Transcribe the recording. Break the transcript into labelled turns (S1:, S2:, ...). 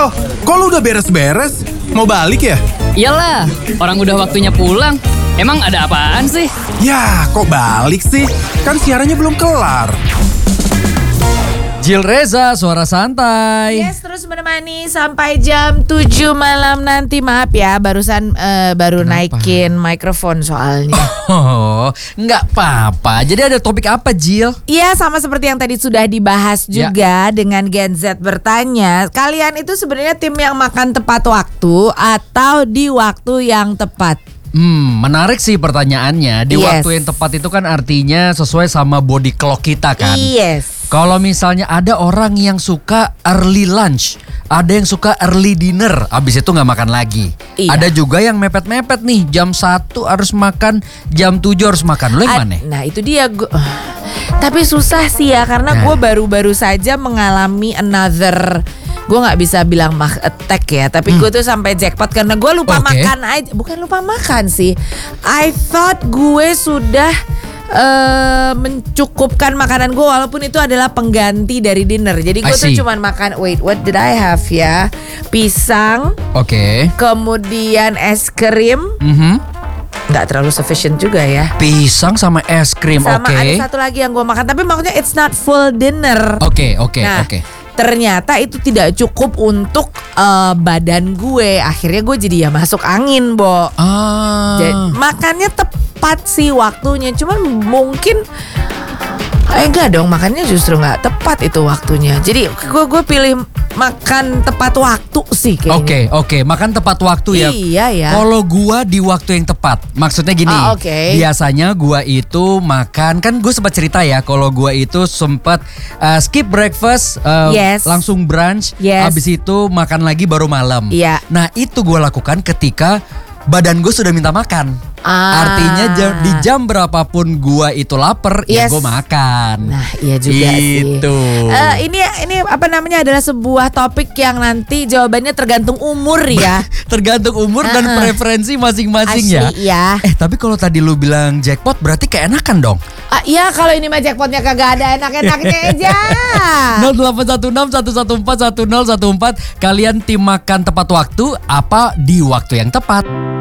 S1: Jil, kok lu udah beres-beres? Mau balik ya?
S2: Iyalah, orang udah waktunya pulang. Emang ada apaan sih?
S1: Ya, kok balik sih? Kan siarannya belum kelar.
S3: Jil Reza, suara santai.
S4: Yes, terus menemani sampai jam 7 malam nanti. Maaf ya, barusan baru naikin mikrofon soalnya.
S3: Oh, nggak apa-apa. Jadi ada topik apa, Jil?
S4: Iya, sama seperti yang tadi sudah dibahas juga dengan Gen Z bertanya, kalian itu sebenarnya tim yang makan tepat waktu atau di waktu yang tepat?
S3: Menarik sih pertanyaannya. Di waktu yang tepat itu kan artinya sesuai sama body clock kita kan.
S4: Yes.
S3: Kalau misalnya ada orang yang suka early lunch, ada yang suka early dinner, abis itu nggak makan lagi.
S4: Iya.
S3: Ada juga yang mepet-mepet nih, jam 1 harus makan, jam 7 harus makan. Lo yang mana?
S4: Nah itu dia. Tapi susah sih ya, karena gue baru-baru saja mengalami another, gue nggak bisa bilang attack ya, tapi gue tuh sampai jackpot karena gue lupa makan aja. Bukan lupa makan sih, I thought gue sudah mencukupkan makanan gue, walaupun itu adalah pengganti dari dinner. Jadi gue tuh cuman makan, what did I have ya? Pisang, kemudian es krim. Nggak terlalu sufficient juga ya.
S3: Pisang sama es krim,
S4: sama ada satu lagi yang gue makan, tapi maksudnya it's not full dinner.
S3: Oke.
S4: Ternyata itu tidak cukup untuk badan gue. Akhirnya gue jadi ya masuk angin, Bo. Jadi, makannya tepat sih waktunya, cuman mungkin enggak dong, makannya justru nggak tepat itu waktunya. Jadi gue pilih makan tepat waktu sih kayaknya.
S3: Oke, makan tepat waktu ya.
S4: Iya ya.
S3: Kalau gua di waktu yang tepat, maksudnya gini. Biasanya gua itu makan, kan gue sempat cerita ya, kalau gua itu sempat skip breakfast, langsung brunch, habis itu makan lagi baru malam. Nah itu gue lakukan ketika badan gue sudah minta makan. Artinya di jam berapapun gua itu lapar, ya gue makan.
S4: Nah iya juga
S3: gitu.
S4: Sih. Ini apa namanya, adalah sebuah topik yang nanti jawabannya tergantung umur ya.
S3: Tergantung umur dan preferensi masing-masing ya.
S4: Iya.
S3: Tapi kalau tadi lu bilang jackpot berarti keenakan dong.
S4: Iya, kalau ini mah jackpotnya kagak ada enak-enaknya aja.
S3: 0816 114 1014. Kalian tim makan tepat waktu apa di waktu yang tepat?